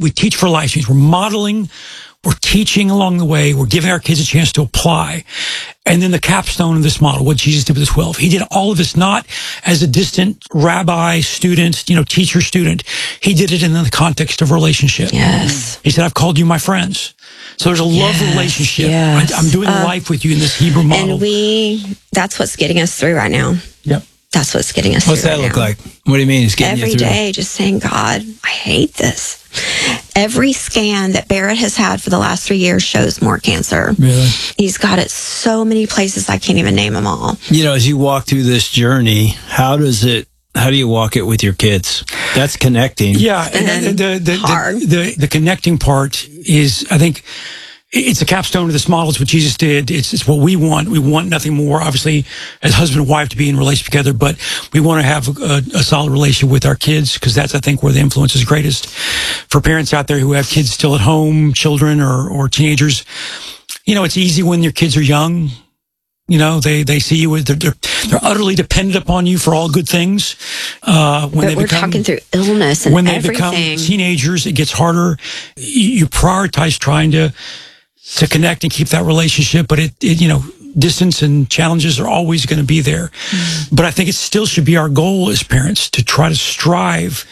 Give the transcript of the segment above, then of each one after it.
we teach for life change. We're modeling, we're teaching along the way, we're giving our kids a chance to apply. And then the capstone of this model, what Jesus did with the 12. He did all of this not as a distant rabbi, student, teacher, student. He did it in the context of relationship. Yes. He said, I've called you my friends. So there's a love relationship. Yes. I'm doing life with you in this Hebrew model. And that's what's getting us through right now. Yep. That's what's getting us What's through that right look now. like? What do you mean it's getting Every you through? day, just saying, God, I hate this. Every scan that Barrett has had for the last 3 years shows more cancer. Really? He's got it so many places I can't even name them all. As you walk through this journey, how do you walk it with your kids? That's connecting. Yeah. And the connecting part is, I think, it's a capstone of this model. It's what Jesus did. It's what we want. We want nothing more, obviously, as husband and wife to be in relationship together, but we want to have a solid relationship with our kids, because that's, I think, where the influence is greatest. For parents out there who have kids still at home, children or teenagers, it's easy when your kids are young. They see you, they're utterly dependent upon you for all good things. But we're talking through illness and when they everything. become teenagers, it gets harder. You prioritize trying to connect and keep that relationship, but distance and challenges are always going to be there. Mm-hmm. But I think it still should be our goal as parents to try to strive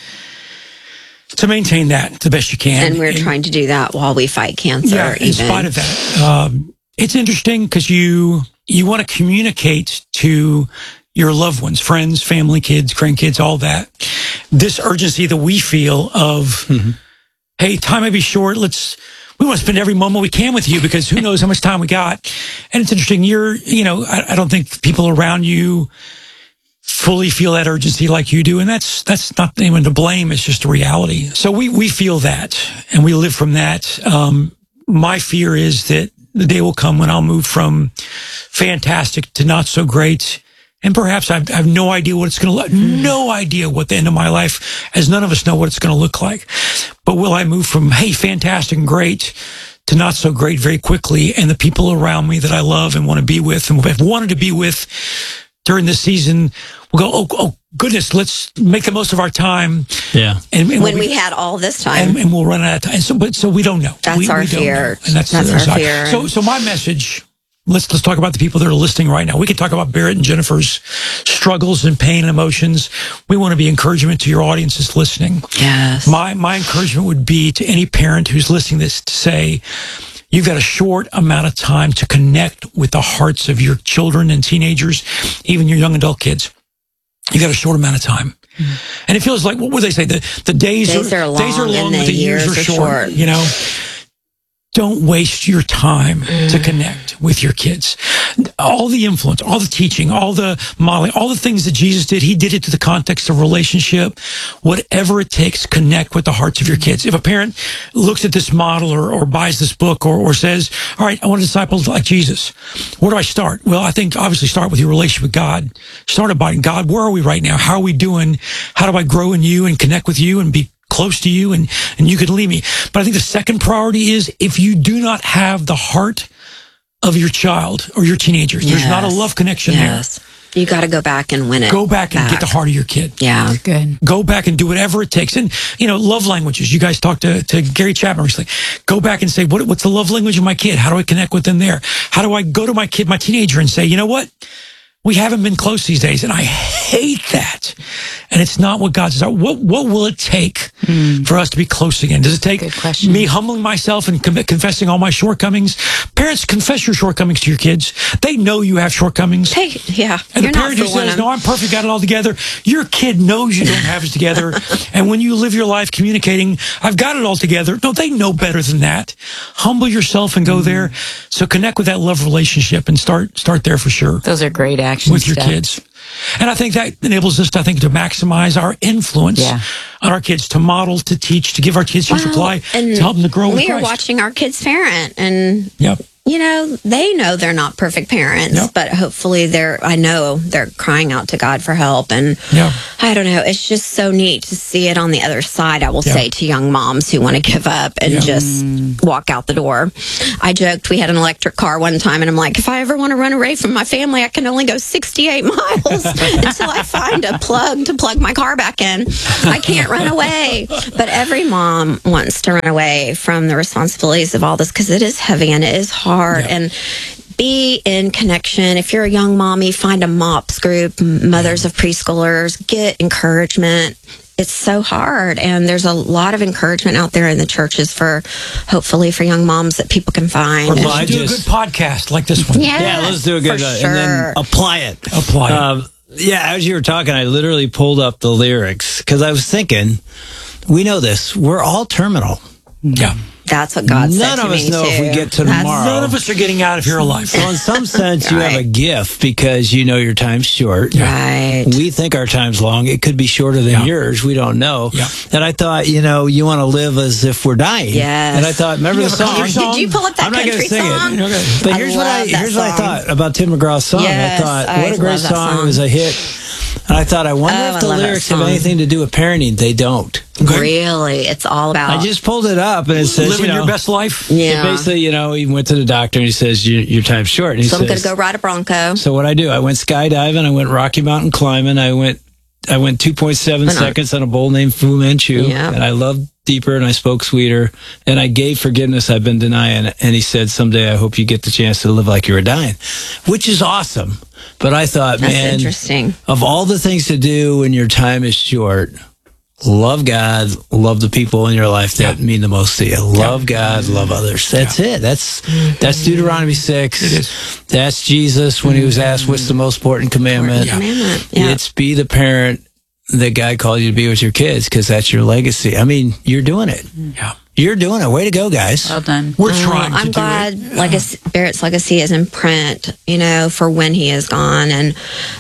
to maintain that the best you can. And we're trying to do that while we fight cancer. Yeah, in spite of that. It's interesting because you want to communicate to your loved ones, friends, family, kids, grandkids, all that. This urgency that we feel of, hey, time may be short. We want to spend every moment we can with you, because who knows how much time we got. And it's interesting. I don't think people around you fully feel that urgency like you do. And that's not anyone to blame. It's just a reality. So we feel that and we live from that. My fear is that the day will come when I'll move from fantastic to not so great. And perhaps I have no idea what it's going to look, no idea what the end of my life, as none of us know what it's going to look like. But will I move from, hey, fantastic and great to not so great very quickly, and the people around me that I love and want to be with and have wanted to be with during this season will go, oh goodness, let's make the most of our time. Yeah. And when we had all this time. And we'll run out of time. So we don't know. That's our fear. And that's our fear. So my message, let's talk about the people that are listening right now. We can talk about Barrett and Jennifer's struggles and pain and emotions. We want to be encouragement to your audience that's listening. Yes. My encouragement would be to any parent who's listening to this to say, you've got a short amount of time to connect with the hearts of your children and teenagers, even your young adult kids. You got a short amount of time. Mm-hmm. And it feels like, what would they say? The days are long, but the years are short. Don't waste your time to connect with your kids. All the influence, all the teaching, all the modeling, all the things that Jesus did, he did it to the context of relationship. Whatever it takes, connect with the hearts of your kids. If a parent looks at this model or buys this book or says, all right, I want to disciple like Jesus, where do I start? Well, I think obviously start with your relationship with God. Start abiding. God, where are we right now? How are we doing? How do I grow in you and connect with you and be close to you and you could lead me? But I think the second priority is, if you do not have the heart of your child or your teenager, there's not a love connection there. You got to go back and win it. Go back and get the heart of your kid. Yeah. Good. Go back and do whatever it takes. And, love languages. You guys talked to Gary Chapman recently. Go back and say, what's the love language of my kid? How do I connect with them there? How do I go to my kid, my teenager, and say, you know what? We haven't been close these days, and I hate that. And it's not what God says. What will it take for us to be close again? Does it take me humbling myself and confessing all my shortcomings? Parents, confess your shortcomings to your kids. They know you have shortcomings. And the parent who says, no, I'm perfect, got it all together. Your kid knows you don't have it together. And when you live your life communicating, I've got it all together. No, they know better than that. Humble yourself and go there. So connect with that love relationship and start there for sure. Those are great action with your kids. And I think that enables us, to maximize our influence on our kids, to model, to teach, to give our kids chance to apply, to help them to grow with We Christ. are watching our kids parent, and they know they're not perfect parents, Yep. but hopefully I know they're crying out to God for help. And Yeah. I don't know, it's just so neat to see it on the other side, I will say, to young moms who want to give up and just walk out the door. I joked we had an electric car one time, and I'm like, if I ever want to run away from my family, I can only go 68 miles until I find a plug to plug my car back in. I can't run away. But every mom wants to run away from the responsibilities of all this because it is heavy and it is hard. And be in connection. If you're a young mommy, find a MOPS group, mothers of preschoolers, get encouragement. It's so hard. And there's a lot of encouragement out there in the churches hopefully for young moms that people can find. Or let's do a good podcast like this one. Yes, Yeah, let's do a good for and sure. then apply it. Apply it. Yeah, as you were talking, I literally pulled up the lyrics because I was thinking, we know this. We're all terminal. Yeah. That's what God said None to of us me, know if we too. get to That's- tomorrow. None of us are getting out of here alive. So in some sense, you have a Right. gift because you know your time's short. Right. We think our time's long. It could be shorter than yours. We don't know. Yeah. And I thought, you want to live as if we're dying. Yes. And I thought, remember You the have a song? country song? Did you pull up that I'm not gonna country sing song? it. Okay. But I here's love that what I song. thought about Tim McGraw's song. Yes, I thought, I what a great love that song. It song. was a hit. And I thought, I wonder Oh, if I the love that lyrics have song. anything to do with parenting. They don't. Really? It's all about... I just pulled it up and it says, Living your best life. Yeah. basically, he went to the doctor and he says, your time's short. And he So I'm going says, to go ride a Bronco. so what I do, I went skydiving, I went Rocky Mountain climbing, I went 2.7 seconds on a bull named Fu Manchu, Yeah. and I loved deeper and I spoke sweeter, and I gave forgiveness I've been denying. And he said, someday I hope you get the chance to live like you were dying, which is awesome. But I thought, That's man, interesting. of all the things to do when your time is short, love God, love the people in your life that mean the most to you. Love God, love others. That's it. That's Deuteronomy 6. It is. That's Jesus when he was asked, what's the most important commandment? Commandment. Yeah. It's be the parent that God called you to be with your kids because that's your legacy. I mean, you're doing it. Yeah. You're doing it. Way to go, guys. Well done. We're trying to I'm do glad it. Barrett's legacy is in print, for when he is gone. And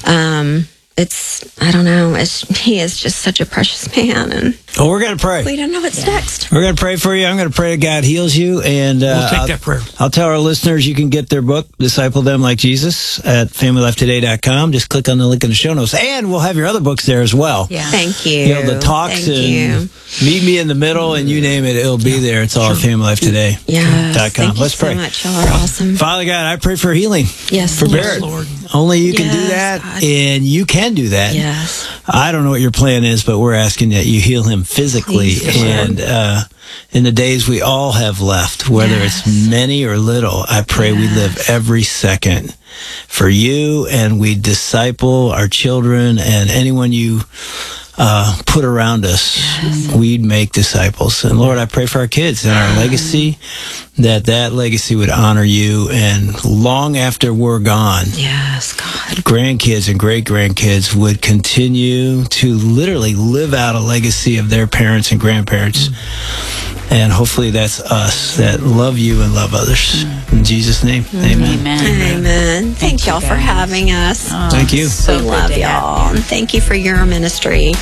I don't know, he is just such a precious man. And Well, we're going to pray. we don't know what's next. We're going to pray for you. I'm going to pray that God heals you. And We'll take that prayer. I'll tell our listeners you can get their book, Disciple Them Like Jesus, at FamilyLifeToday.com. Just click on the link in the show notes. And we'll have your other books there as well. Yeah. Thank you. The talks Thank you. and Meet Me in the Middle and you name it, it'll be there. It's all at FamilyLifeToday.com. Yes. Thank you Let's so pray. much. Y'all are awesome. Father God, I pray for healing Yes. for Lord. Barrett. Lord. Only you can do Yes, that, God. and you can do that. Yes. I don't know what your plan is, but we're asking that you heal him physically. Please, Lord. And in the days we all have left, whether Yes. it's many or little, I pray we live every second for you, and we disciple our children and anyone you put around us. We'd make disciples. And Lord, I pray for our kids and our legacy, that legacy would honor you, and long after we're gone, Yes, God. grandkids and great grandkids would continue to literally live out a legacy of their parents and grandparents. And hopefully that's us that love you and love others. In Jesus' name, amen. Amen. Amen. Thank y'all you, for guys. having us. Thank you. So We good love to have y'all. you. And thank you for your ministry.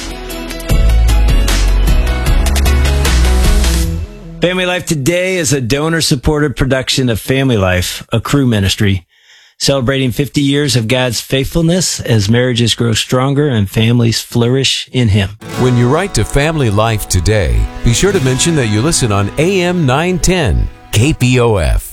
Family Life Today is a donor-supported production of Family Life, a crew ministry, celebrating 50 years of God's faithfulness as marriages grow stronger and families flourish in Him. When you write to Family Life Today, be sure to mention that you listen on AM 910 KPOF.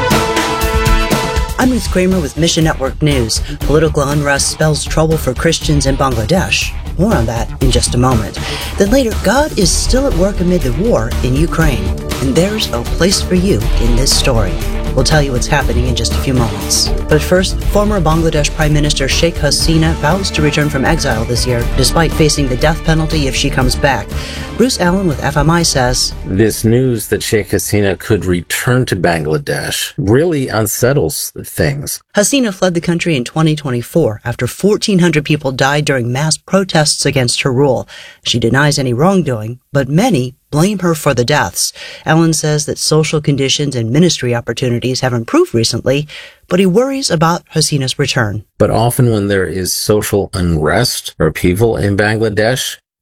I'm Ruth Kramer with Mission Network News. Political unrest spells trouble for Christians in Bangladesh. More on that in just a moment. Then later, God is still at work amid the war in Ukraine, and there's a place for you in this story. We'll tell you what's happening in just a few moments. But first, former Bangladesh Prime Minister Sheikh Hasina vows to return from exile this year, despite facing the death penalty if she comes back. Bruce Allen with FMI says, This news that Sheikh Hasina could return to Bangladesh really unsettles things. Hasina fled the country in 2024 after 1,400 people died during mass protests against her rule. She denies any wrongdoing, but many blame her for the deaths. Allen says that social conditions and ministry opportunities have improved recently, but he worries about Hasina's return. But often when there is social unrest or upheaval in Bangladesh,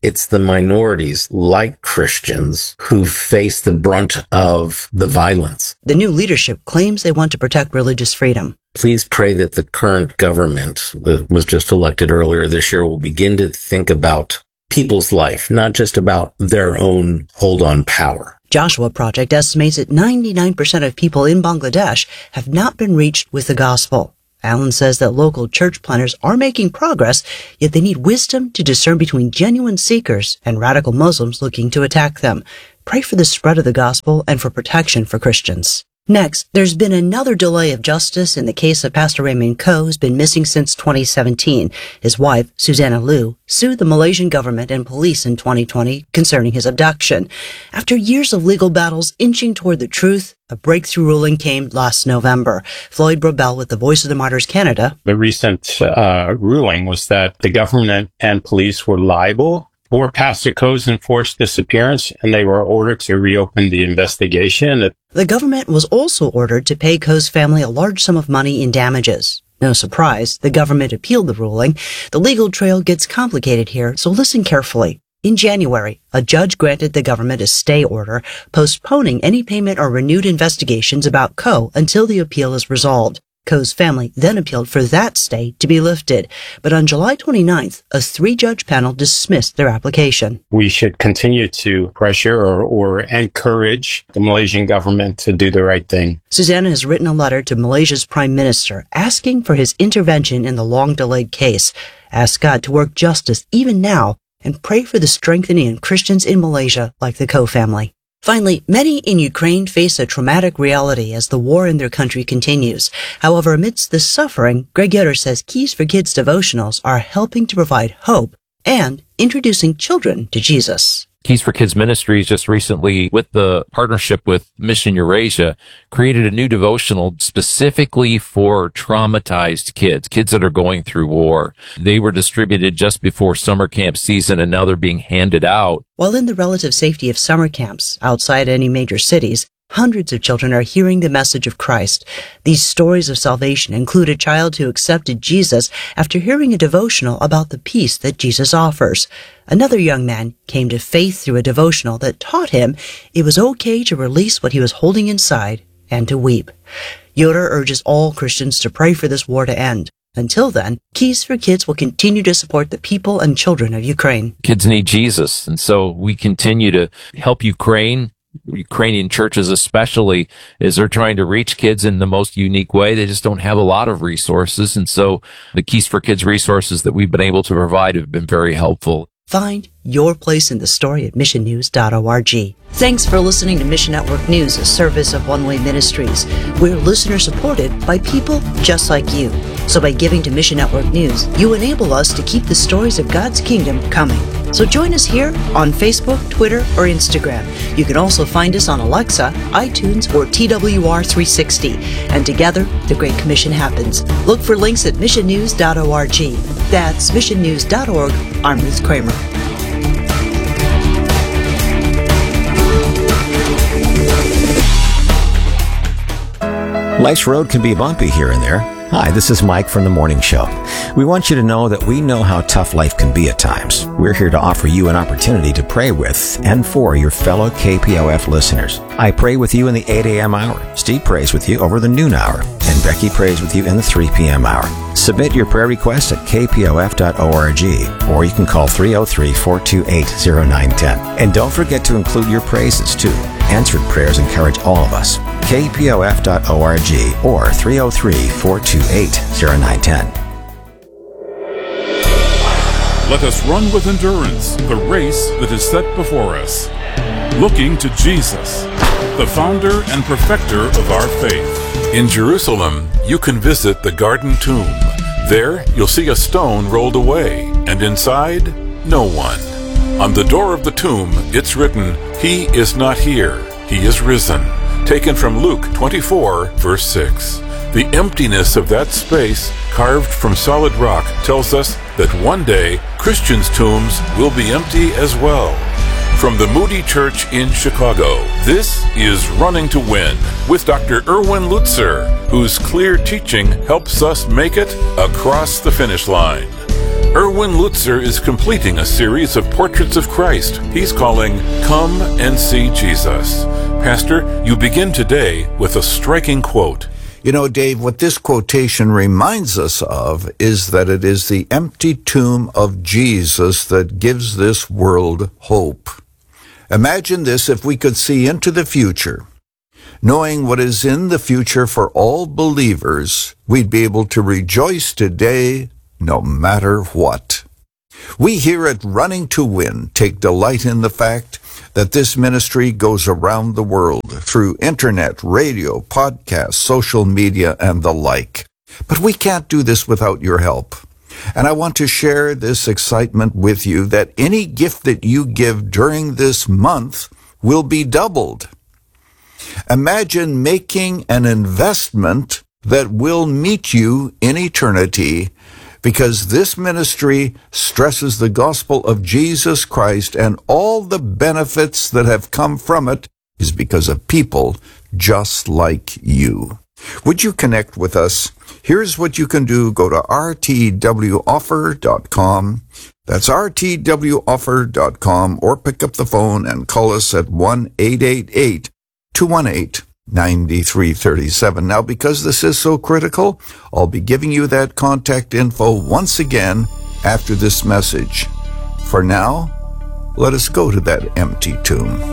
It's the minorities, like Christians, who face the brunt of the violence. The new leadership claims they want to protect religious freedom. Please pray that the current government that was just elected earlier this year will begin to think about people's life, not just about their own hold on power. Joshua Project estimates that 99% of people in Bangladesh have not been reached with the gospel. Allen says that local church planners are making progress, yet they need wisdom to discern between genuine seekers and radical Muslims looking to attack them. Pray for the spread of the gospel and for protection for Christians. Next, there's been another delay of justice in the case of Pastor Raymond Koh, who's been missing since 2017. His wife, Susanna Liu, sued the Malaysian government and police in 2020 concerning his abduction. After years of legal battles inching toward the truth, a breakthrough ruling came last November. Floyd Brobel with the Voice of the Martyrs Canada. The recent ruling was that the government and police were liable for Pastor Koh's enforced disappearance, and they were ordered to reopen the investigation. The government was also ordered to pay Koh's family a large sum of money in damages. No surprise, the government appealed the ruling. The legal trail gets complicated here, so listen carefully. In January, a judge granted the government a stay order, postponing any payment or renewed investigations about Koh until the appeal is resolved. Koh's family then appealed for that stay to be lifted, but on July 29th, a 3-judge panel dismissed their application. We should continue to pressure or encourage the Malaysian government to do the right thing. Susanna has written a letter to Malaysia's Prime Minister asking for his intervention in the long-delayed case. Ask God to work justice even now and pray for the strengthening of Christians in Malaysia like the Koh family. Finally, many in Ukraine face a traumatic reality as the war in their country continues. However, amidst this suffering, Greg Yoder says Keys for Kids devotionals are helping to provide hope and introducing children to Jesus. Keys for Kids Ministries just recently, with the partnership with Mission Eurasia, created a new devotional specifically for traumatized kids that are going through war. They were distributed just before summer camp season, and now they're being handed out. While in the relative safety of summer camps outside any major cities, hundreds of children are hearing the message of Christ. These stories of salvation include a child who accepted Jesus after hearing a devotional about the peace that Jesus offers. Another young man came to faith through a devotional that taught him it was okay to release what he was holding inside and to weep. Yoder urges all Christians to pray for this war to end. Until then, Keys for Kids will continue to support the people and children of Ukraine. Kids need Jesus, and so we continue to help Ukrainian churches especially, as they're trying to reach kids in the most unique way. They just don't have a lot of resources. And so the Keys for Kids resources that we've been able to provide have been very helpful. Find your place in the story at missionnews.org. Thanks for listening to Mission Network News, a service of One Way Ministries. We're listener supported by people just like you. So by giving to Mission Network News, you enable us to keep the stories of God's kingdom coming. So join us here on Facebook, Twitter, or Instagram. You can also find us on Alexa, iTunes, or TWR360. And together, the Great Commission happens. Look for links at missionnews.org. That's missionnews.org. I'm Ruth Kramer. Life's road can be bumpy here and there. Hi, this is Mike from The Morning Show. We want you to know that we know how tough life can be at times. We're here to offer you an opportunity to pray with and for your fellow KPOF listeners. I pray with you in the 8 a.m. hour. Steve prays with you over the noon hour. And Becky prays with you in the 3 p.m. hour. Submit your prayer requests at kpof.org, or you can call 303-428-0910. And don't forget to include your praises, too. Answered prayers encourage all of us. kpof.org or 303-428-0910. Let us run with endurance the race that is set before us, looking to Jesus, the founder and perfecter of our faith. In Jerusalem, you can visit the Garden Tomb. There, you'll see a stone rolled away, and inside, no one. On the door of the tomb, it's written, "He is not here, he is risen," taken from Luke 24, verse 6. The emptiness of that space, carved from solid rock, tells us that one day, Christians' tombs will be empty as well. From the Moody Church in Chicago, this is Running to Win with Dr. Erwin Lutzer, whose clear teaching helps us make it across the finish line. Erwin Lutzer is completing a series of portraits of Christ he's calling Come and See Jesus. Pastor, you begin today with a striking quote. You know, Dave, what this quotation reminds us of is that it is the empty tomb of Jesus that gives this world hope. Imagine this: if we could see into the future, knowing what is in the future for all believers, we'd be able to rejoice today no matter what. We here at Running to Win take delight in the fact that this ministry goes around the world through internet, radio, podcasts, social media, and the like. But we can't do this without your help. And I want to share this excitement with you that any gift that you give during this month will be doubled. Imagine making an investment that will meet you in eternity, because this ministry stresses the gospel of Jesus Christ, and all the benefits that have come from it is because of people just like you. Would you connect with us? Here's what you can do. Go to rtwoffer.com. That's rtwoffer.com, or pick up the phone and call us at 1-888-218-9337. Now, because this is so critical, I'll be giving you that contact info once again after this message. For now, let us go to that empty tomb.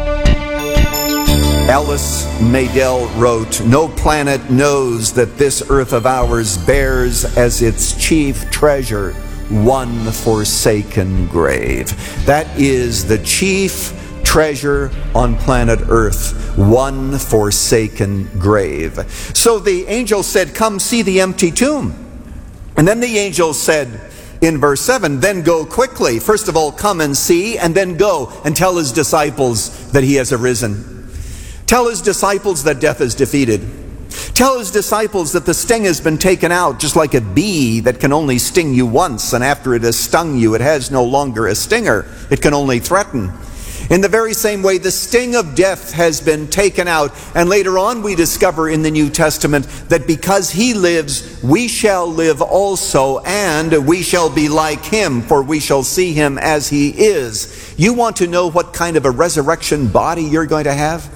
Alice Madel wrote, "No planet knows that this earth of ours bears as its chief treasure one forsaken grave." That is the chief treasure on planet Earth, one forsaken grave. So the angel said, "Come see the empty tomb." And then the angel said in verse 7, "Then go quickly." First of all, come and see, and then go and tell his disciples that he has arisen. Tell his disciples that death is defeated. Tell his disciples that the sting has been taken out, just like a bee that can only sting you once, and after it has stung you, it has no longer a stinger. It can only threaten. In the very same way, the sting of death has been taken out. And later on, we discover in the New Testament that because he lives, we shall live also, and we shall be like him, for we shall see him as he is. You want to know what kind of a resurrection body you're going to have?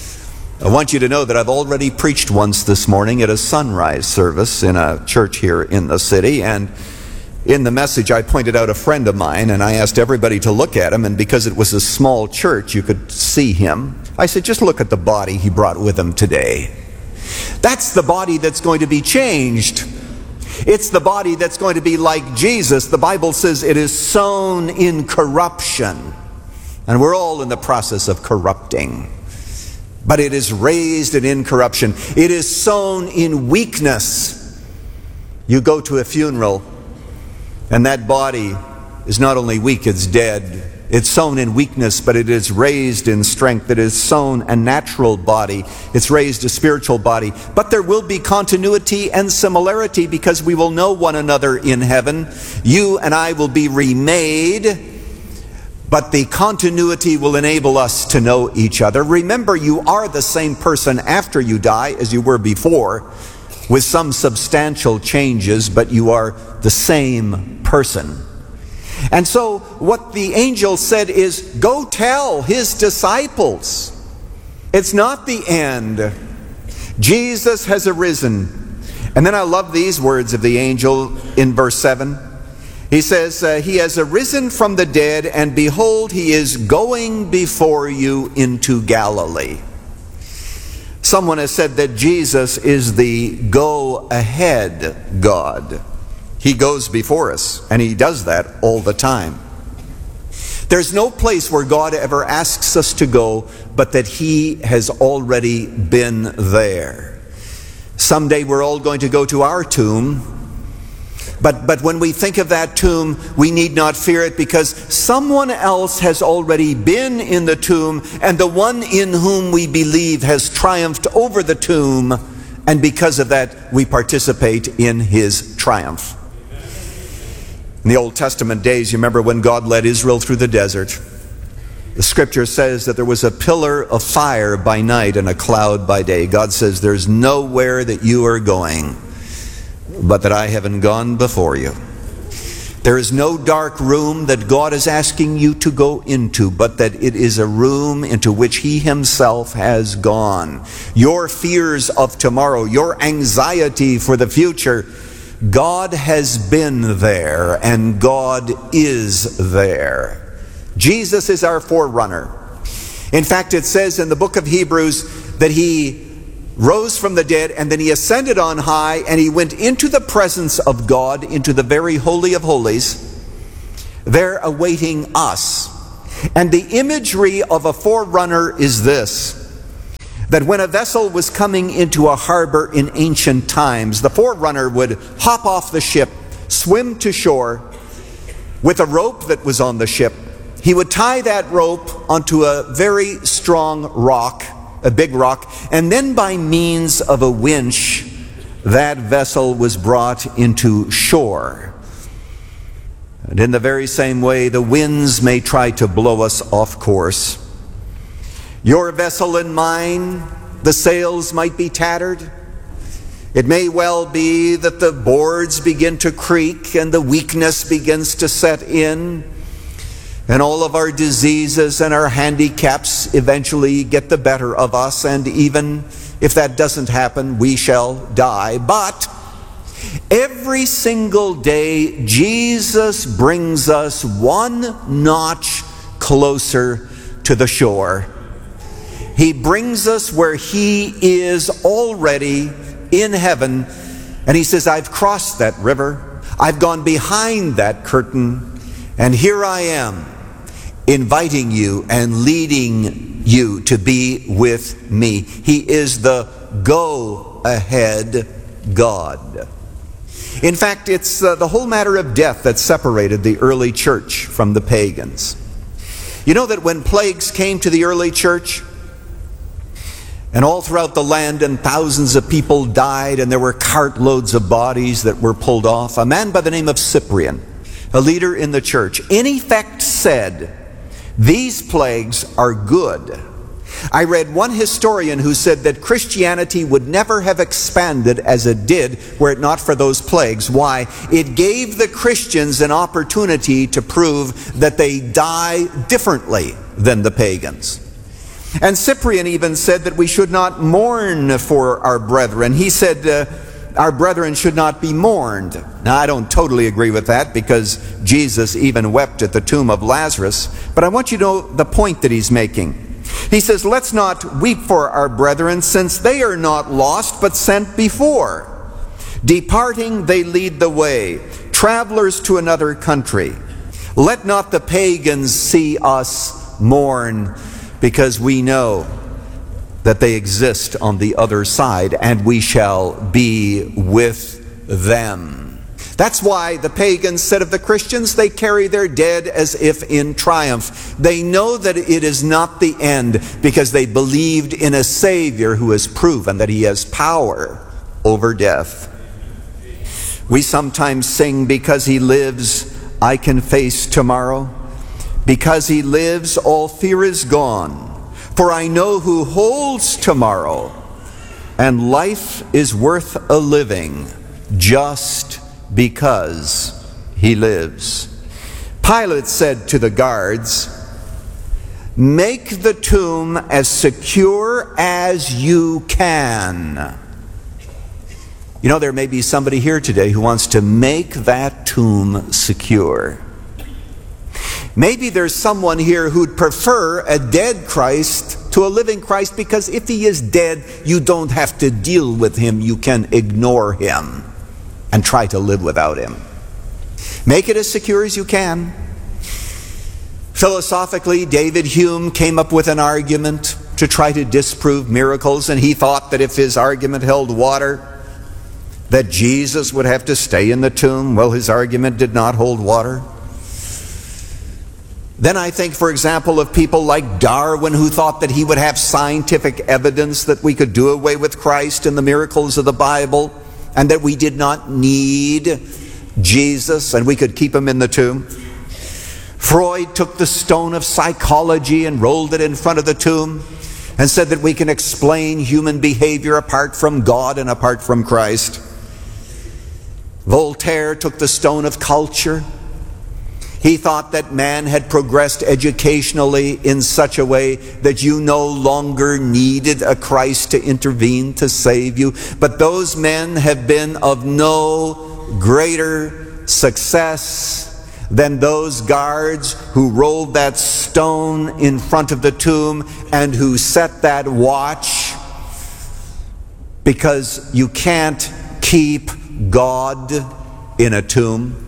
I want you to know that I've already preached once this morning at a sunrise service in a church here in the city, and in the message I pointed out a friend of mine, and I asked everybody to look at him, and because it was a small church you could see him, I said, just look at the body he brought with him today. That's the body that's going to be changed. It's the body that's going to be like Jesus. The Bible says it is sown in corruption, and we're all in the process of corrupting. But it is raised in incorruption. It is sown in weakness. You go to a funeral, and that body is not only weak, it's dead. It's sown in weakness, but it is raised in strength. It is sown a natural body. It's raised a spiritual body. But there will be continuity and similarity, because we will know one another in heaven. You and I will be remade, but the continuity will enable us to know each other. Remember, you are the same person after you die as you were before, with some substantial changes, but you are the same person. And so what the angel said is, go tell his disciples. It's not the end. Jesus has arisen. And then I love these words of the angel in verse 7. He says, he has arisen from the dead, and behold, he is going before you into Galilee. Someone has said that Jesus is the go-ahead God. He goes before us, and he does that all the time. There's no place where God ever asks us to go, but that he has already been there. Someday we're all going to go to our tomb. But when we think of that tomb, we need not fear it, because someone else has already been in the tomb, and the one in whom we believe has triumphed over the tomb, and because of that, we participate in his triumph. In the Old Testament days, you remember when God led Israel through the desert, the scripture says that there was a pillar of fire by night and a cloud by day. God says, there's nowhere that you are going but that I haven't gone before you. There is no dark room that God is asking you to go into, but that it is a room into which He Himself has gone. Your fears of tomorrow, your anxiety for the future, God has been there, and God is there. Jesus is our forerunner. In fact, it says in the book of Hebrews that He rose from the dead, and then He ascended on high, and He went into the presence of God, into the very Holy of Holies, there awaiting us. And the imagery of a forerunner is this, that when a vessel was coming into a harbor in ancient times, the forerunner would hop off the ship, swim to shore with a rope that was on the ship. He would tie that rope onto a very strong rock, a big rock, and then by means of a winch, that vessel was brought into shore. And in the very same way, the winds may try to blow us off course. Your vessel and mine, the sails might be tattered. It may well be that the boards begin to creak and the weakness begins to set in, and all of our diseases and our handicaps eventually get the better of us, and even if that doesn't happen, we shall die. But every single day, Jesus brings us one notch closer to the shore. He brings us where He is already in heaven, and He says, I've crossed that river. I've gone behind that curtain, and here I am, inviting you and leading you to be with me. He is the go-ahead God. In fact, it's the whole matter of death that separated the early church from the pagans. You know that when plagues came to the early church, and all throughout the land, and thousands of people died, and there were cartloads of bodies that were pulled off, a man by the name of Cyprian, a leader in the church, in effect said, these plagues are good. I read one historian who said that Christianity would never have expanded as it did were it not for those plagues. Why? It gave the Christians an opportunity to prove that they die differently than the pagans. And Cyprian even said that we should not mourn for our brethren. He said our brethren should not be mourned. Now, I don't totally agree with that, because Jesus even wept at the tomb of Lazarus. But I want you to know the point that he's making. He says, let's not weep for our brethren, since they are not lost, but sent before. Departing, they lead the way, travelers to another country. Let not the pagans see us mourn, because we know that they exist on the other side, and we shall be with them. That's why the pagans said of the Christians, they carry their dead as if in triumph. They know that it is not the end, because they believed in a Savior who has proven that He has power over death. We sometimes sing, because He lives, I can face tomorrow. Because He lives, all fear is gone. For I know who holds tomorrow, and life is worth a living just because He lives. Pilate said to the guards, make the tomb as secure as you can. You know, there may be somebody here today who wants to make that tomb secure. Maybe there's someone here who'd prefer a dead Christ to a living Christ, because if He is dead, you don't have to deal with Him. You can ignore Him and try to live without Him. Make it as secure as you can. Philosophically, David Hume came up with an argument to try to disprove miracles, and he thought that if his argument held water, that Jesus would have to stay in the tomb. Well, his argument did not hold water. Then I think, for example, of people like Darwin, who thought that he would have scientific evidence that we could do away with Christ and the miracles of the Bible, and that we did not need Jesus and we could keep Him in the tomb. Freud took the stone of psychology and rolled it in front of the tomb and said that we can explain human behavior apart from God and apart from Christ. Voltaire took the stone of culture He thought that man had progressed educationally in such a way that you no longer needed a Christ to intervene to save you. But those men have been of no greater success than those guards who rolled that stone in front of the tomb and who set that watch, because you can't keep God in a tomb.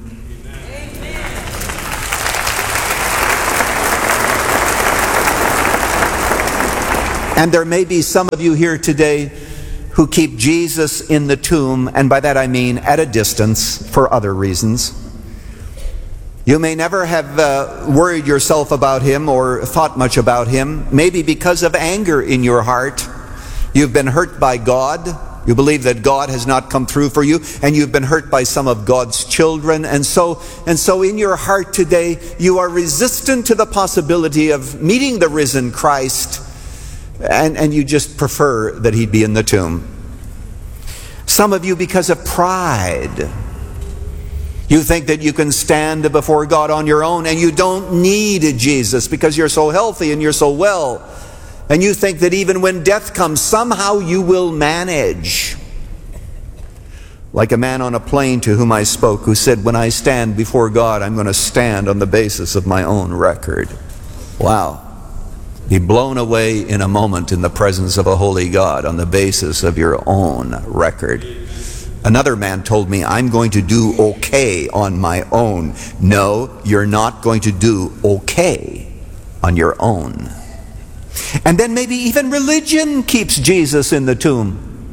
And there may be some of you here today who keep Jesus in the tomb, and by that I mean at a distance for other reasons. You may never have worried yourself about him or thought much about him, maybe because of anger in your heart. You've been hurt by God. You believe that God has not come through for you, and you've been hurt by some of God's children. And so in your heart today, you are resistant to the possibility of meeting the risen Christ, and you just prefer that he'd be in the tomb. Some of you, because of pride, you think that you can stand before God on your own, and you don't need Jesus because you're so healthy and you're so well. And you think that even when death comes, somehow you will manage. Like a man on a plane to whom I spoke, who said, when I stand before God, I'm going to stand on the basis of my own record. Wow. Be blown away in a moment in the presence of a holy God on the basis of your own record. Another man told me, I'm going to do okay on my own. No, you're not going to do okay on your own. And then maybe even religion keeps Jesus in the tomb.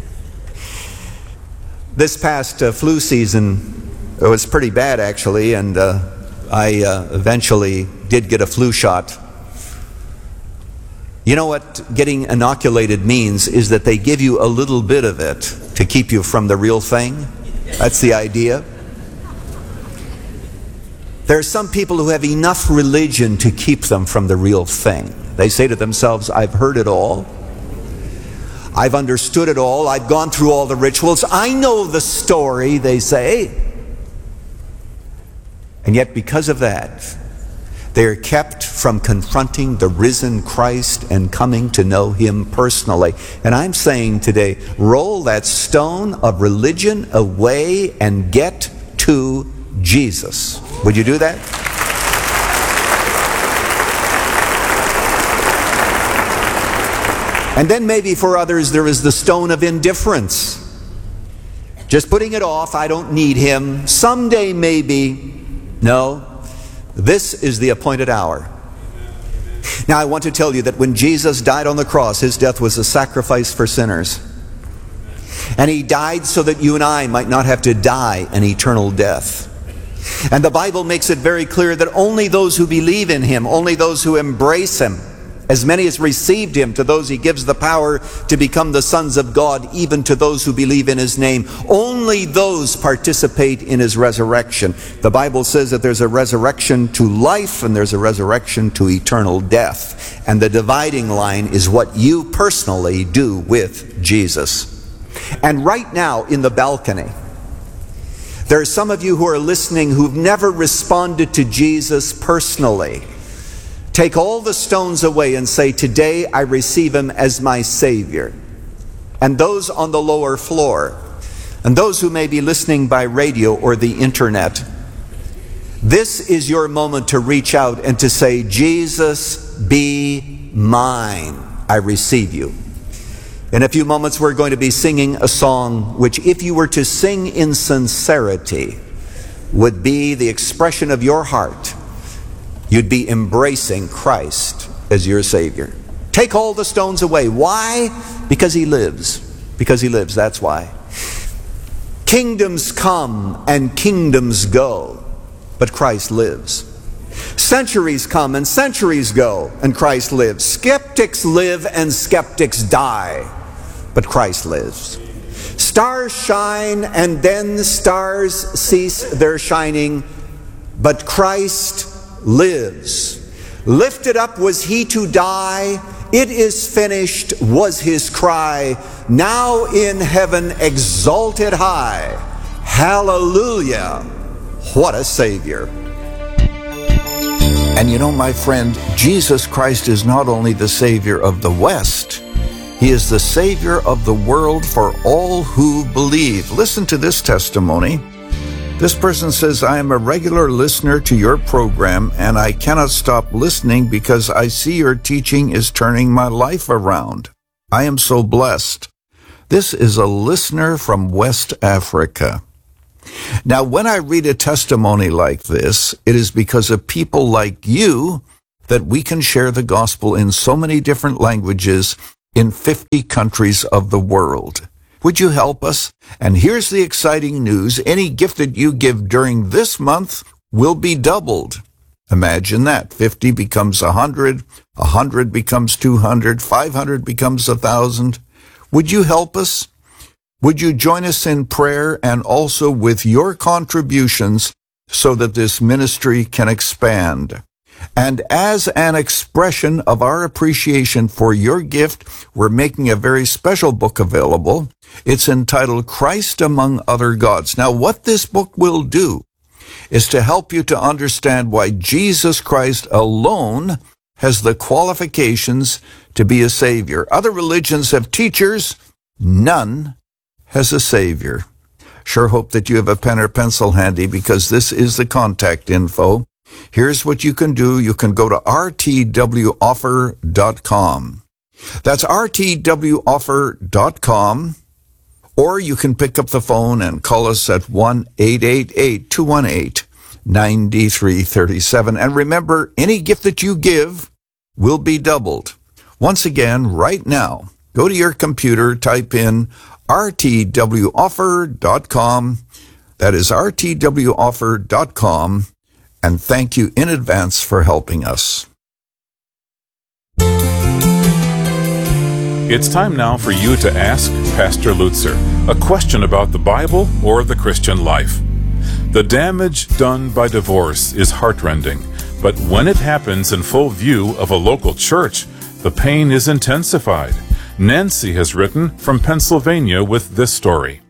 This past flu season, it was pretty bad actually, and I eventually did get a flu shot. You know what getting inoculated means is that they give you a little bit of it to keep you from the real thing. That's the idea. There are some people who have enough religion to keep them from the real thing. They say to themselves, I've heard it all. I've understood it all. I've gone through all the rituals. I know the story, they say. And yet because of that, they are kept from confronting the risen Christ and coming to know him personally. And I'm saying today, roll that stone of religion away and get to Jesus. Would you do that? And then maybe for others there is the stone of indifference. Just putting it off, I don't need him. Someday maybe. No. This is the appointed hour. Now I want to tell you that when Jesus died on the cross, his death was a sacrifice for sinners. And he died so that you and I might not have to die an eternal death. And the Bible makes it very clear that only those who believe in him, only those who embrace him, as many as received him, to those he gives the power to become the sons of God, even to those who believe in his name. Only those participate in his resurrection. The Bible says that there's a resurrection to life and there's a resurrection to eternal death. And the dividing line is what you personally do with Jesus. And right now in the balcony, there are some of you who are listening who've never responded to Jesus personally. Take all the stones away and say, today I receive him as my Savior. And those on the lower floor, and those who may be listening by radio or the internet, this is your moment to reach out and to say, Jesus, be mine. I receive you. In a few moments we're going to be singing a song which, if you were to sing in sincerity, would be the expression of your heart. You'd be embracing Christ as your Savior. Take all the stones away. Why? Because he lives. Because he lives, that's why. Kingdoms come and kingdoms go, but Christ lives. Centuries come and centuries go, and Christ lives. Skeptics live and skeptics die, but Christ lives. Stars shine and then stars cease their shining, but Christ lives. Lifted up was he to die. It is finished was his cry. Now in heaven exalted high. Hallelujah. What a Savior. And you know, my friend, Jesus Christ is not only the Savior of the West, He is the Savior of the world for all who believe. Listen to this testimony. This person says, I am a regular listener to your program, and I cannot stop listening because I see your teaching is turning my life around. I am so blessed. This is a listener from West Africa. Now, when I read a testimony like this, it is because of people like you that we can share the gospel in so many different languages in 50 countries of the world. Would you help us? And here's the exciting news. Any gift that you give during this month will be doubled. Imagine that. 50 becomes 100, 100 becomes 200, 500 becomes 1,000. Would you help us? Would you join us in prayer and also with your contributions so that this ministry can expand? And as an expression of our appreciation for your gift, we're making a very special book available. It's entitled Christ Among Other Gods. Now, what this book will do is to help you to understand why Jesus Christ alone has the qualifications to be a Savior. Other religions have teachers, none has a Savior. Sure hope that you have a pen or pencil handy because this is the contact info. Here's what you can do. You can go to rtwoffer.com. That's rtwoffer.com. Or you can pick up the phone and call us at 1-888-218-9337. And remember, any gift that you give will be doubled. Once again, right now, go to your computer, type in rtwoffer.com. That is rtwoffer.com. And thank you in advance for helping us. It's time now for you to ask Pastor Lutzer a question about the Bible or the Christian life. The damage done by divorce is heartrending, but when it happens in full view of a local church, the pain is intensified. Nancy has written from Pennsylvania with this story.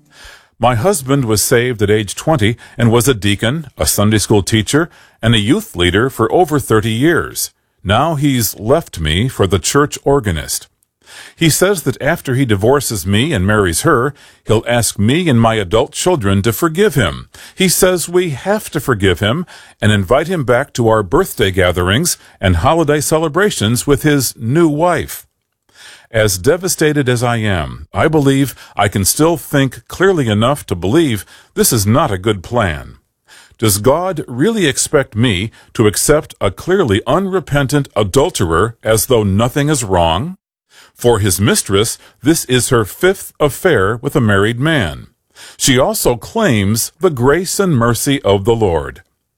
My husband was saved at age 20 and was a deacon, a Sunday school teacher, and a youth leader for over 30 years. Now he's left me for the church organist. He says that after he divorces me and marries her, he'll ask me and my adult children to forgive him. He says we have to forgive him and invite him back to our birthday gatherings and holiday celebrations with his new wife. As devastated as I am, I believe I can still think clearly enough to believe this is not a good plan. Does God really expect me to accept a clearly unrepentant adulterer as though nothing is wrong? For his mistress, this is her 5th affair with a married man. She also claims the grace and mercy of the Lord.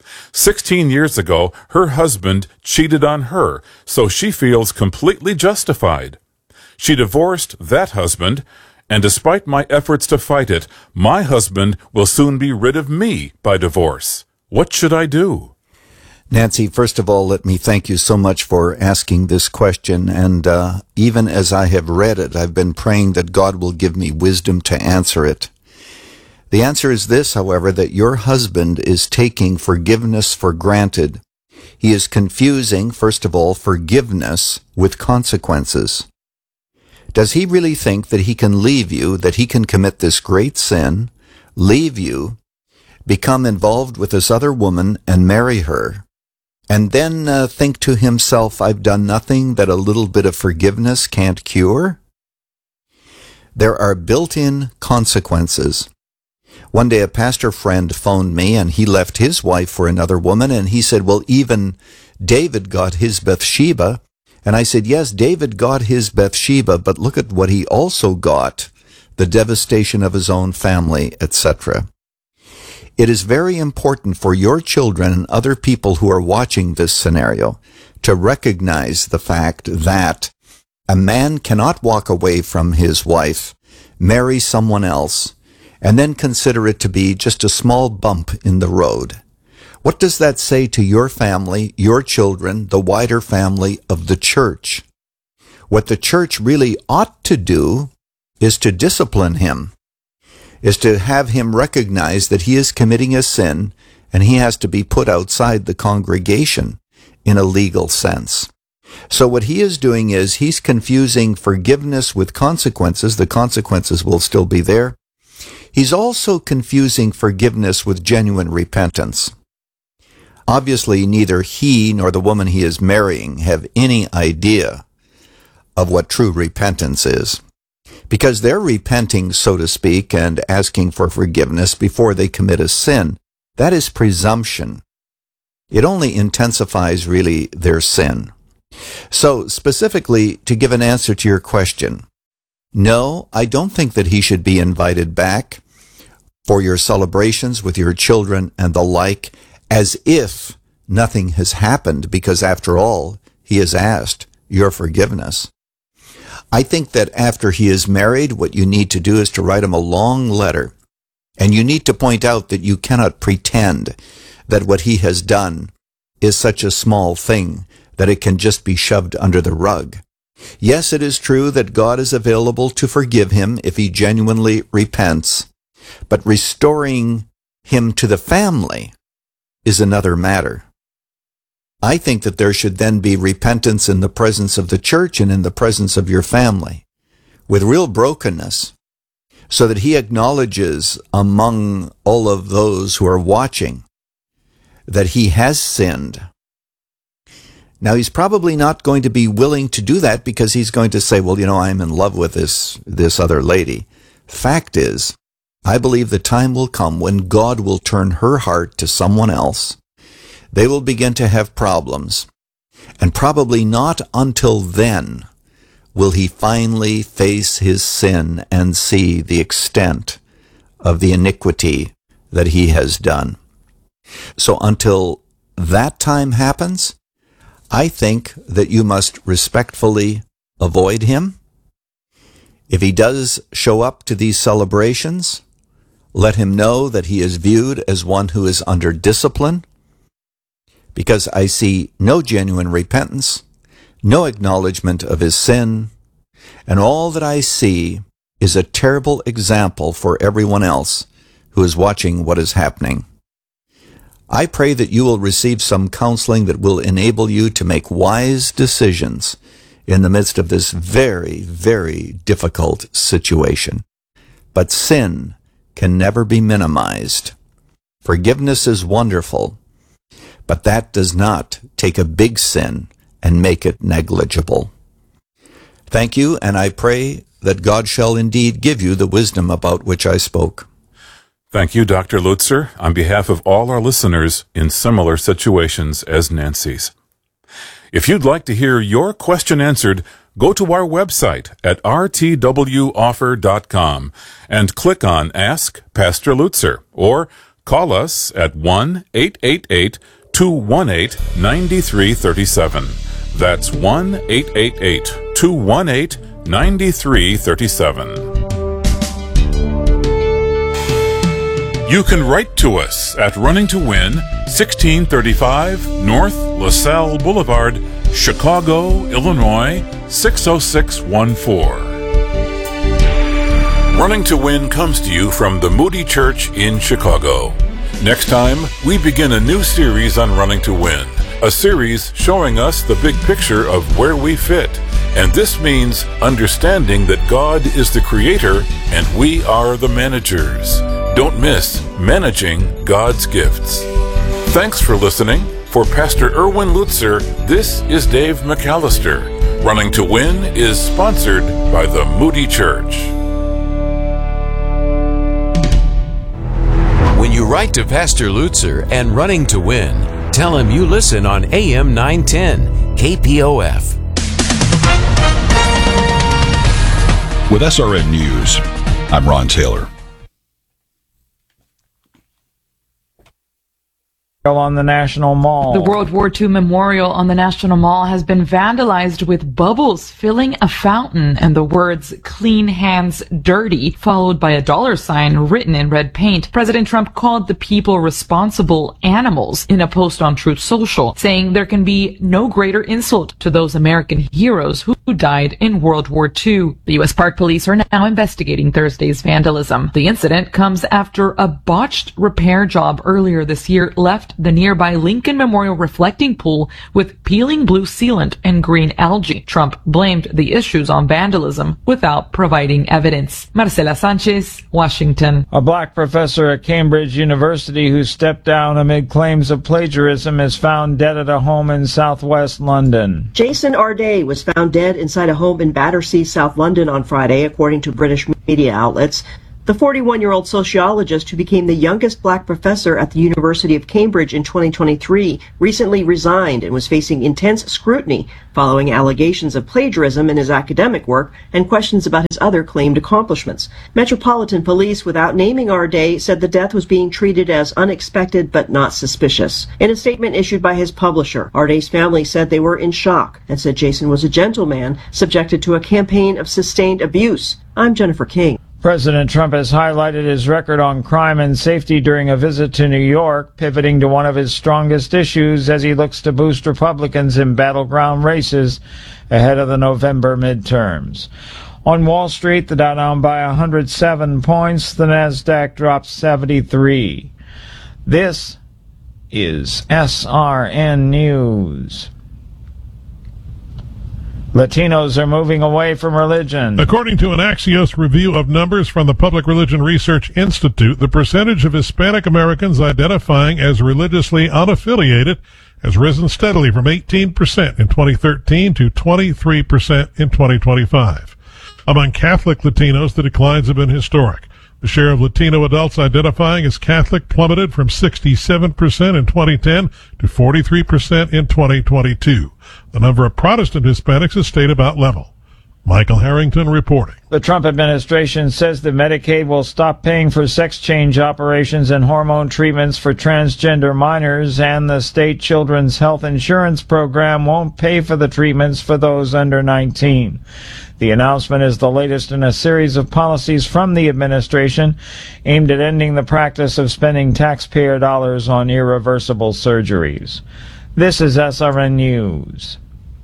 16 years ago, her husband cheated on her, so she feels completely justified. She divorced that husband, and despite my efforts to fight it, my husband will soon be rid of me by divorce. What should I do? Nancy, first of all, let me thank you so much for asking this question. And even as I have read it, I've been praying that God will give me wisdom to answer it. The answer is this, however, that your husband is taking forgiveness for granted. He is confusing, first of all, forgiveness with consequences. Does he really think that he can leave you, that he can commit this great sin, leave you, become involved with this other woman and marry her, and then think to himself, I've done nothing that a little bit of forgiveness can't cure? There are built-in consequences. One day a pastor friend phoned me and he left his wife for another woman, and he said, well, even David got his Bathsheba. And I said, yes, David got his Bathsheba, but look at what he also got, the devastation of his own family, etc. It is very important for your children and other people who are watching this scenario to recognize the fact that a man cannot walk away from his wife, marry someone else, and then consider it to be just a small bump in the road. What does that say to your family, your children, the wider family of the church? What the church really ought to do is to discipline him, is to have him recognize that he is committing a sin and he has to be put outside the congregation. in a legal sense. So what he is doing is he's confusing forgiveness with consequences. The consequences will still be there. He's also confusing forgiveness with genuine repentance. Obviously, neither he nor the woman he is marrying have any idea of what true repentance is, because they're repenting, so to speak, and asking for forgiveness before they commit a sin. That is presumption. It only intensifies, really, their sin. So, specifically, to give an answer to your question, no, I don't think that he should be invited back for your celebrations with your children and the like, as if nothing has happened, because after all, he has asked your forgiveness. I think that after he is married, what you need to do is to write him a long letter, and you need to point out that you cannot pretend that what he has done is such a small thing that it can just be shoved under the rug. Yes, it is true that God is available to forgive him if he genuinely repents, but restoring him to the family is another matter. I think that there should then be repentance in the presence of the church and in the presence of your family, with real brokenness, so that he acknowledges among all of those who are watching that he has sinned. Now, he's probably not going to be willing to do that because he's going to say, well, I'm in love with this other lady. Fact is, I believe the time will come when God will turn her heart to someone else. They will begin to have problems. And probably not until then will he finally face his sin and see the extent of the iniquity that he has done. So until that time happens, I think that you must respectfully avoid him. If he does show up to these celebrations, let him know that he is viewed as one who is under discipline, because I see no genuine repentance, no acknowledgement of his sin, and all that I see is a terrible example for everyone else who is watching what is happening. I pray that you will receive some counseling that will enable you to make wise decisions in the midst of this very, very difficult situation. But sin can never be minimized. Forgiveness is wonderful, but that does not take a big sin and make it negligible. Thank you, and I pray that God shall indeed give you the wisdom about which I spoke. Thank you, Dr. Lutzer, on behalf of all our listeners in similar situations as Nancy's. If you'd like to hear your question answered, go to our website at rtwoffer.com and click on Ask Pastor Lutzer, or call us at 1-888-218-9337. That's 1-888-218-9337. You can write to us at Running to Win, 1635 North LaSalle Boulevard, Chicago, Illinois, 60614. Running to Win comes to you from the Moody Church in Chicago. Next time, we begin a new series on Running to Win, a series showing us the big picture of where we fit. And this means understanding that God is the creator and we are the managers. Don't miss Managing God's Gifts. Thanks for listening. For Pastor Erwin Lutzer, this is Dave McAllister. Running to Win is sponsored by the Moody Church. When you write to Pastor Lutzer and Running to Win, tell him you listen on AM 910 KPOF. With SRN News, I'm Ron Taylor. On the National Mall. The World War II memorial on the National Mall has been vandalized with bubbles filling a fountain and the words "Clean Hands Dirty," followed by a $sign written in red paint. President Trump called the people responsible animals in a post on Truth Social, saying there can be no greater insult to those American heroes who died in World War II. The U.S. Park Police are now investigating Thursday's vandalism. The incident comes after a botched repair job earlier this year left the nearby Lincoln Memorial reflecting pool with peeling blue sealant and green algae. Trump blamed the issues on vandalism without providing evidence. Marcela Sanchez, Washington. A black professor at Cambridge University who stepped down amid claims of plagiarism is found dead at a home in southwest London. Jason Arday was found dead inside a home in Battersea, South London on Friday, according to British media outlets. The 41-year-old sociologist who became the youngest black professor at the University of Cambridge in 2023 recently resigned and was facing intense scrutiny following allegations of plagiarism in his academic work and questions about his other claimed accomplishments. Metropolitan Police, without naming Arday, said the death was being treated as unexpected but not suspicious. In a statement issued by his publisher, Arday's family said they were in shock and said Jason was a gentleman subjected to a campaign of sustained abuse. I'm Jennifer King. President Trump has highlighted his record on crime and safety during a visit to New York, pivoting to one of his strongest issues as he looks to boost Republicans in battleground races ahead of the November midterms. On Wall Street, the Dow down by 107 points, the Nasdaq dropped 73. This is SRN News. Latinos are moving away from religion. According to an Axios review of numbers from the Public Religion Research Institute, the percentage of Hispanic Americans identifying as religiously unaffiliated has risen steadily from 18% in 2013 to 23% in 2025. Among Catholic Latinos, the declines have been historic. The share of Latino adults identifying as Catholic plummeted from 67% in 2010 to 43% in 2022. The number of Protestant Hispanics has stayed about level. Michael Harrington reporting. The Trump administration says that Medicaid will stop paying for sex change operations and hormone treatments for transgender minors, and the state children's health insurance program won't pay for the treatments for those under 19. The announcement is the latest in a series of policies from the administration aimed at ending the practice of spending taxpayer dollars on irreversible surgeries. This is SRN News.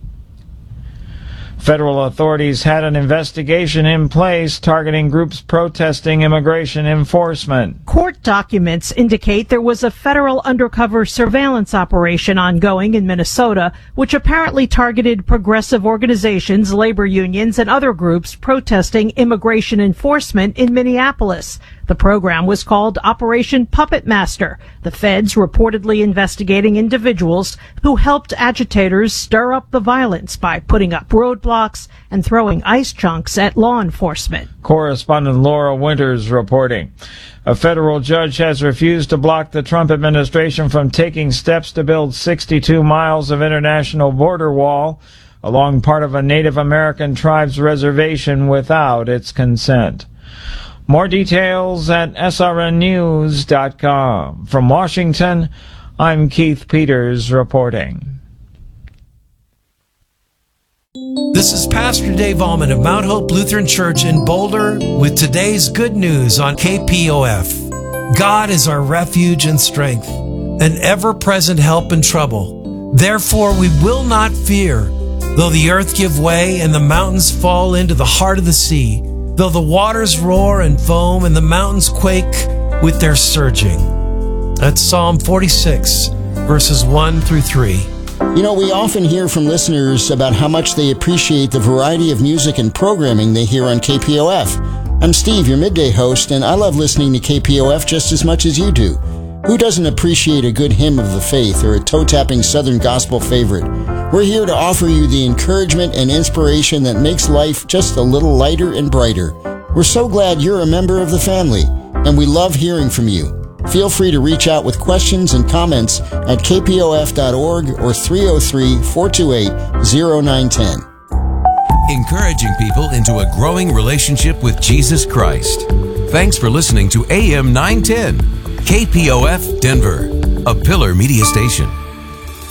Federal authorities had an investigation in place targeting groups protesting immigration enforcement. Court documents indicate there was a federal undercover surveillance operation ongoing in Minnesota, which apparently targeted progressive organizations, labor unions, and other groups protesting immigration enforcement in Minneapolis. The program was called Operation Puppet Master, the feds reportedly investigating individuals who helped agitators stir up the violence by putting up roadblocks and throwing ice chunks at law enforcement. Correspondent Laura Winters reporting. A federal judge has refused to block the Trump administration from taking steps to build 62 miles of international border wall along part of a Native American tribe's reservation without its consent. More details at srnnews.com. From Washington, I'm Keith Peters reporting. This is Pastor Dave Allman of Mount Hope Lutheran Church in Boulder with today's good news on KPOF. God is our refuge and strength, an ever-present help in trouble. Therefore we will not fear, though the earth give way and the mountains fall into the heart of the sea, though the waters roar and foam and the mountains quake with their surging. That's Psalm 46, verses 1 through 3. You know, we often hear from listeners about how much they appreciate the variety of music and programming they hear on KPOF. I'm Steve, your midday host, and I love listening to KPOF just as much as you do. Who doesn't appreciate a good hymn of the faith or a toe-tapping Southern gospel favorite? We're here to offer you the encouragement and inspiration that makes life just a little lighter and brighter. We're so glad you're a member of the family, and we love hearing from you. Feel free to reach out with questions and comments at kpof.org or 303-428-0910. Encouraging people into a growing relationship with Jesus Christ. Thanks for listening to AM 910, KPOF Denver, a Pillar Media Station.